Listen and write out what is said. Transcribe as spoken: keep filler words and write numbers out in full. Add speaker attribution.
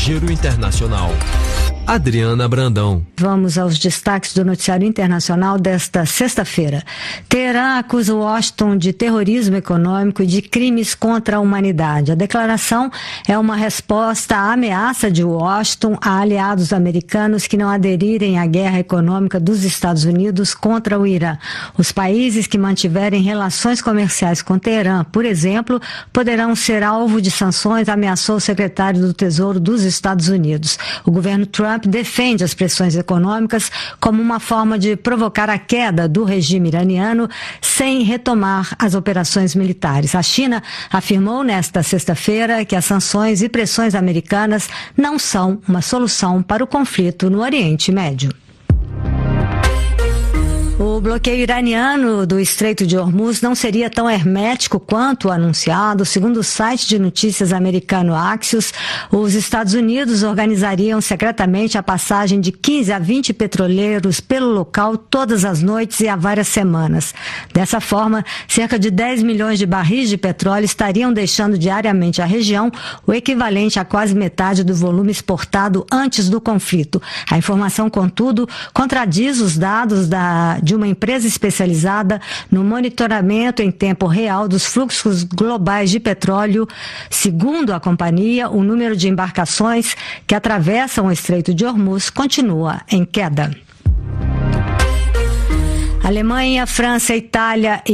Speaker 1: Giro Internacional. Adriana Brandão.
Speaker 2: Vamos aos destaques do noticiário internacional desta sexta-feira. Teherã acusa Washington de terrorismo econômico e de crimes contra a humanidade. A declaração é uma resposta à ameaça de Washington a aliados americanos que não aderirem à guerra econômica dos Estados Unidos contra o Irã. Os países que mantiverem relações comerciais com Teherã, por exemplo, poderão ser alvo de sanções, ameaçou o secretário do Tesouro dos Estados Unidos. O governo Trump defende as pressões econômicas como uma forma de provocar a queda do regime iraniano sem retomar as operações militares. A China afirmou nesta sexta-feira que as sanções e pressões americanas não são uma solução para o conflito no Oriente Médio. O bloqueio iraniano do Estreito de Hormuz não seria tão hermético quanto anunciado. Segundo o site de notícias americano Axios, os Estados Unidos organizariam secretamente a passagem de quinze a vinte petroleiros pelo local todas as noites e há várias semanas. Dessa forma, cerca de dez milhões de barris de petróleo estariam deixando diariamente a região, o equivalente a quase metade do volume exportado antes do conflito. A informação, contudo, contradiz os dados da de uma empresa especializada no monitoramento em tempo real dos fluxos globais de petróleo. Segundo a companhia, o número de embarcações que atravessam o Estreito de Hormuz continua em queda. Alemanha, França, Itália e